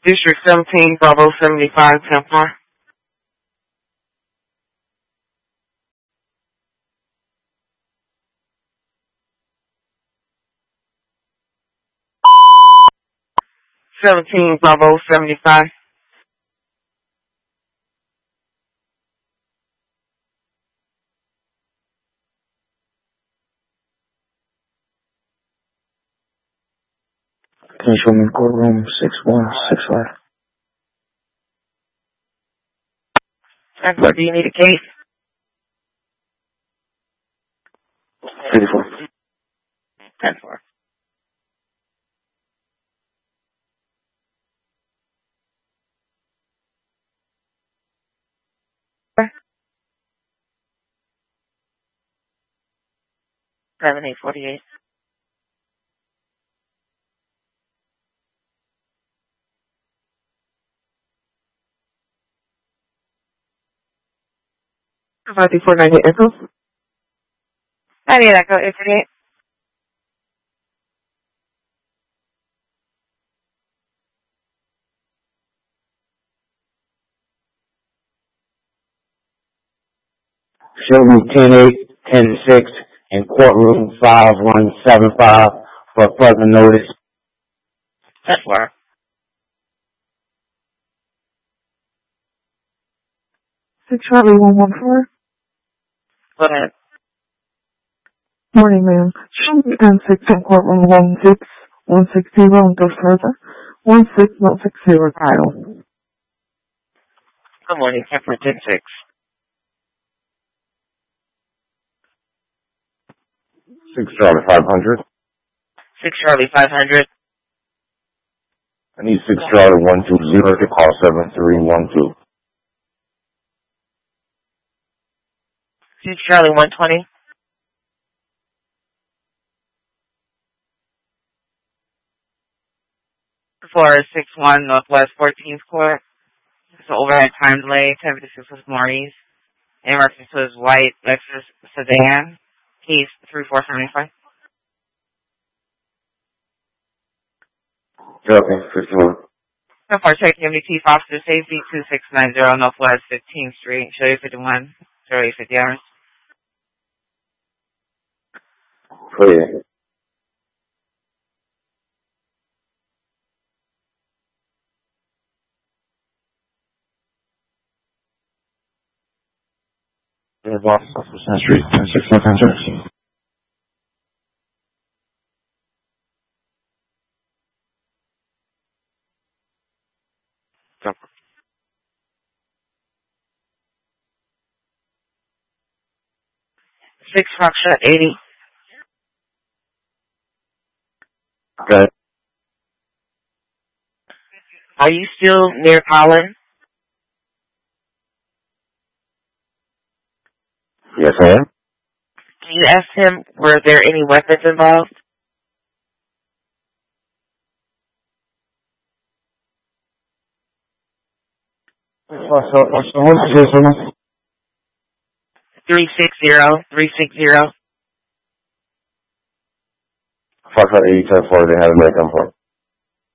District 17, Bravo 75, Templar. Bravo 75. Can you show me courtroom 6165? Templar, do you need a case? 34. 10-4. Seven 848. Provide 498 Echo. 98 Echo 848. Show me 10-8, 10-6, in courtroom 5175 for further notice. 10-4. Charlie 114. Go ahead. Morning, ma'am. Show me 10-6 in courtroom 16160 and go further. 16160 title. Good morning, Templar 10-6. 6 Charlie 500. 6 Charlie 500. I need 6 Charlie 120 to call 7312. 6 Charlie 120. For 61 Northwest 14th Court. So overhead time delay, 1056 with Maurice. In reference to his white Lexus sedan. Case 3475. Okay, 51. So far, checking MDT Foster Safety 2690 Northwest 15th Street. Show you 51. 0850 hours. Clear. Yeah, boss, Southwest Street, 10656. Jumper. 6 Foxtrot 80. Okay. Are you still near Colin? Yes, I am. Can you ask him, were there any weapons involved? What's the 360. 580 10 4, they have a make them for.